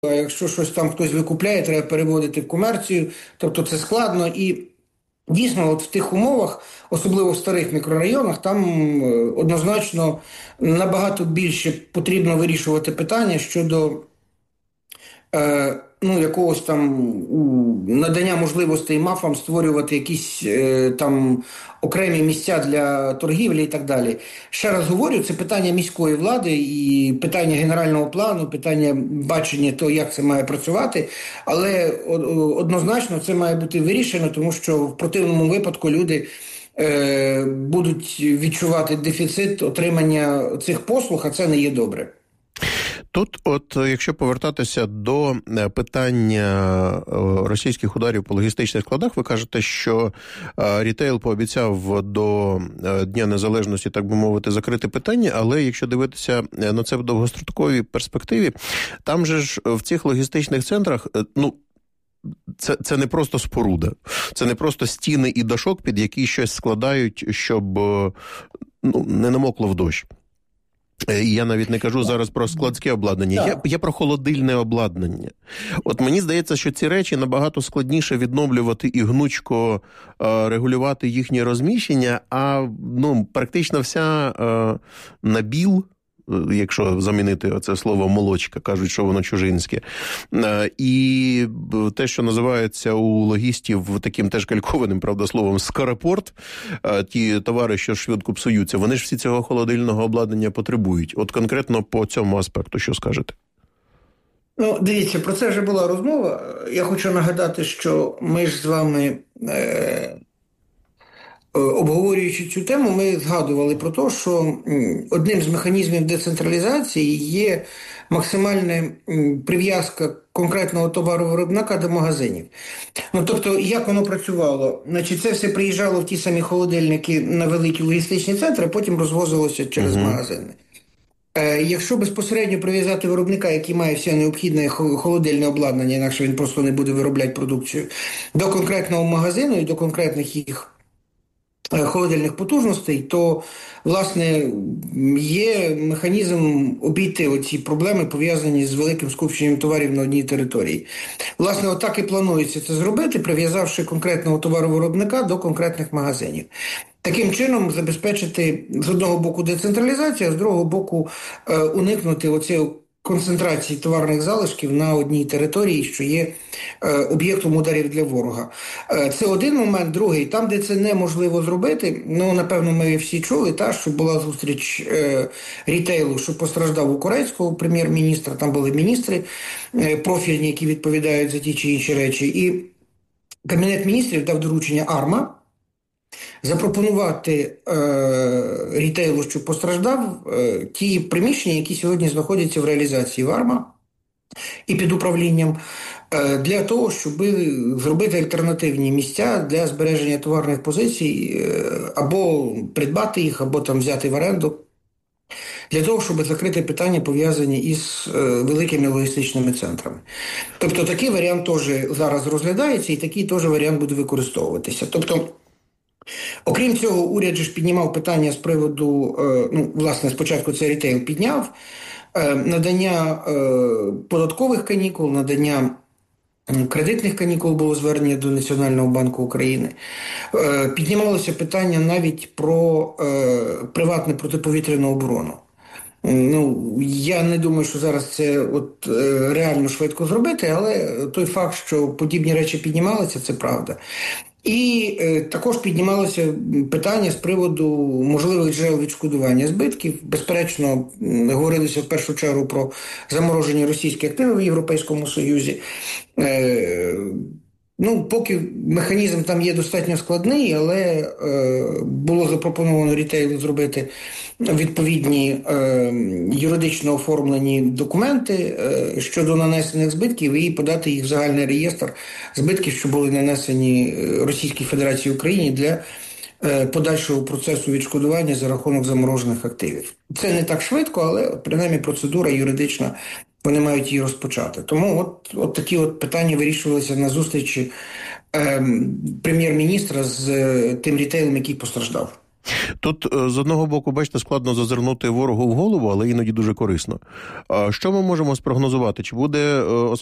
а якщо щось там хтось викупляє, треба переводити в комерцію, тобто це складно. І дійсно, от в тих умовах, особливо в старих мікрорайонах, там однозначно набагато більше потрібно вирішувати питання щодо якогось там надання можливостей мафам створювати якісь там окремі місця для торгівлі і так далі. Ще раз говорю, це питання міської влади і питання генерального плану, питання бачення того, як це має працювати, але однозначно це має бути вирішено, тому що в противному випадку люди будуть відчувати дефіцит отримання цих послуг, а це не є добре. Тут, якщо повертатися до питання російських ударів по логістичних складах, ви кажете, що рітейл пообіцяв до Дня Незалежності, так би мовити, закрити питання, але якщо дивитися на це в довгостроковій перспективі, там же ж в цих логістичних центрах, це не просто споруда, це не просто стіни і дашок, під які щось складають, щоб не намокло в дощ. Я навіть не кажу зараз про складське обладнання, я про холодильне обладнання. От мені здається, що ці речі набагато складніше відновлювати і гнучко регулювати їхнє розміщення, а практично вся набіл, якщо замінити це слово молочка, кажуть, що воно чужинське. І те, що називається у логістів таким теж калькованим, правда, словом, скоропорт, ті товари, що швидко псуються, вони ж всі цього холодильного обладнання потребують. От конкретно по цьому аспекту, що скажете? Дивіться, про це вже була розмова. Я хочу нагадати, що ми ж з вами... Обговорюючи цю тему, ми згадували про те, що одним з механізмів децентралізації є максимальна прив'язка конкретного товаровиробника до магазинів. Тобто, як воно працювало? Значить, це все приїжджало в ті самі холодильники на великі логістичні центри, а потім розвозилося через магазини. Якщо безпосередньо прив'язати виробника, який має все необхідне холодильне обладнання, інакше він просто не буде виробляти продукцію, до конкретного магазину і до конкретних їх холодильних потужностей, то, власне, є механізм обійти оці проблеми, пов'язані з великим скупченням товарів на одній території. Власне, отак і планується це зробити, прив'язавши конкретного товаровиробника до конкретних магазинів. Таким чином забезпечити з одного боку децентралізацію, а з другого боку уникнути оцієї концентрації товарних залишків на одній території, що є об'єктом ударів для ворога. Це один момент. Другий, там, де це неможливо зробити, напевно, ми всі чули, що була зустріч рітейлу, що постраждав у Корецького прем'єр-міністра, там були міністри профільні, які відповідають за ті чи інші речі. І Кабінет міністрів дав доручення АРМА запропонувати рітейлу, що постраждав, ті приміщення, які сьогодні знаходяться в реалізації в АРМА і під управлінням, для того, щоб зробити альтернативні місця для збереження товарних позицій, або придбати їх, або там взяти в оренду, для того, щоб закрити питання, пов'язані із великими логістичними центрами. Тобто такий варіант теж зараз розглядається, і такий теж варіант буде використовуватися. Тобто, окрім цього, уряд же ж піднімав питання з приводу, власне, спочатку це рітейл підняв, надання податкових канікул, надання кредитних канікул було звернення до Національного банку України. Піднімалося питання навіть про приватну протиповітряну оборону. Я не думаю, що зараз це реально швидко зробити, але той факт, що подібні речі піднімалися, це правда. І також піднімалося питання з приводу можливих джерел відшкодування збитків. Безперечно, говорилося в першу чергу про заморожені російські активи в Європейському Союзі. Поки механізм там є достатньо складний, але було запропоновано рітейлу зробити відповідні юридично оформлені документи щодо нанесених збитків і подати їх в загальний реєстр збитків, що були нанесені Російській Федерації Україні для подальшого процесу відшкодування за рахунок заморожених активів. Це не так швидко, але принаймні процедура юридична, вони мають її розпочати. Тому от такі питання вирішувалися на зустрічі прем'єр-міністра з тим рітейлом, який постраждав. Тут, з одного боку, бачите, складно зазирнути ворогу в голову, але іноді дуже корисно. Що ми можемо спрогнозувати? Чи буде